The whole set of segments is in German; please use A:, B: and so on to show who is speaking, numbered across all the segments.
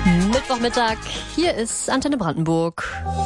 A: Mittwochmittag, hier ist Antenne Brandenburg.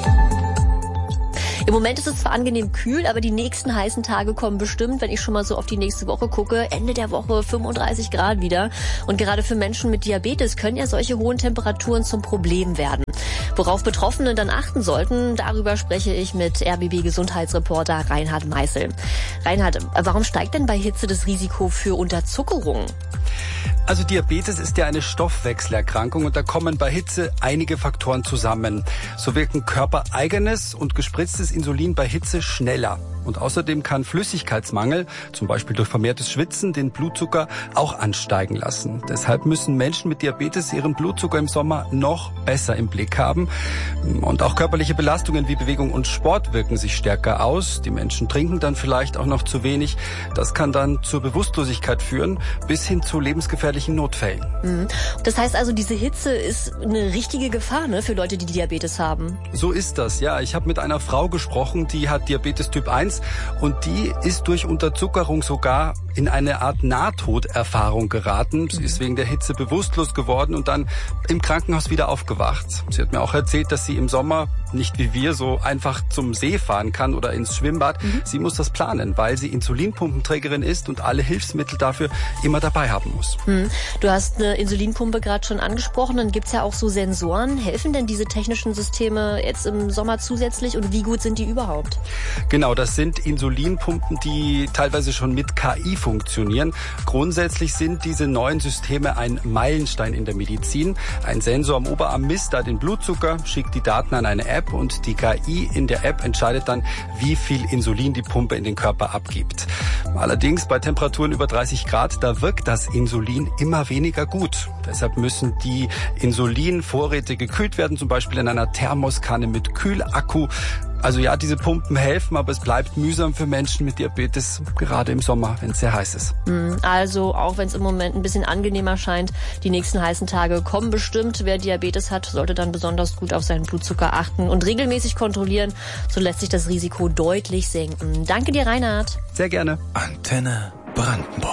A: Im Moment ist es zwar angenehm kühl, aber die nächsten heißen Tage kommen bestimmt, wenn ich schon mal so auf die nächste Woche gucke. Ende der Woche 35 Grad wieder. Und gerade für Menschen mit Diabetes können ja solche hohen Temperaturen zum Problem werden. Worauf Betroffene dann achten sollten, darüber spreche ich mit RBB-Gesundheitsreporter Reinhard Meißel. Reinhard, warum steigt denn bei Hitze das Risiko für Unterzuckerung?
B: Also Diabetes ist ja eine Stoffwechselerkrankung und da kommen bei Hitze einige Faktoren zusammen. So wirken körpereigenes und gespritztes Insulin bei Hitze schneller. Und außerdem kann Flüssigkeitsmangel, zum Beispiel durch vermehrtes Schwitzen, den Blutzucker auch ansteigen lassen. Deshalb müssen Menschen mit Diabetes ihren Blutzucker im Sommer noch besser im Blick haben. Und auch körperliche Belastungen wie Bewegung und Sport wirken sich stärker aus. Die Menschen trinken dann vielleicht auch noch zu wenig. Das kann dann zur Bewusstlosigkeit führen, bis hin zu lebensgefährlichen Notfällen.
A: Das heißt also, diese Hitze ist eine richtige Gefahr, ne, für Leute, die Diabetes haben?
B: So ist das, ja. Ich habe mit einer Frau gesprochen, die hat Diabetes Typ 1 und die ist durch Unterzuckerung sogar in eine Art Nahtoderfahrung geraten. Sie ist wegen der Hitze bewusstlos geworden und dann im Krankenhaus wieder aufgewacht. Sie hat mir auch erzählt, dass sie im Sommer nicht wie wir so einfach zum See fahren kann oder ins Schwimmbad. Sie muss das planen, weil sie Insulinpumpenträgerin ist und alle Hilfsmittel dafür immer dabei haben muss.
A: Du hast eine Insulinpumpe gerade schon angesprochen, dann gibt's ja auch so Sensoren. Helfen denn diese technischen Systeme jetzt im Sommer zusätzlich und wie gut sind die überhaupt?
B: Genau, das sind Insulinpumpen, die teilweise schon mit KI funktionieren. Grundsätzlich sind diese neuen Systeme ein Meilenstein in der Medizin. Ein Sensor am Oberarm misst da den Blutzucker, schickt die Daten an eine App und die KI in der App entscheidet dann, wie viel Insulin die Pumpe in den Körper abgibt. Allerdings bei Temperaturen über 30 Grad, da wirkt das Insulin immer weniger gut. Deshalb müssen die Insulinvorräte gekühlt werden, zum Beispiel in einer Thermoskanne mit Kühlakku. Also ja, diese Pumpen helfen, aber es bleibt mühsam für Menschen mit Diabetes, gerade im Sommer, wenn es sehr heiß ist.
A: Also auch wenn es im Moment ein bisschen angenehmer scheint, die nächsten heißen Tage kommen bestimmt. Wer Diabetes hat, sollte dann besonders gut auf seinen Blutzucker achten und regelmäßig kontrollieren. So lässt sich das Risiko deutlich senken. Danke dir, Reinhard.
B: Sehr gerne.
C: Antenne Brandenburg.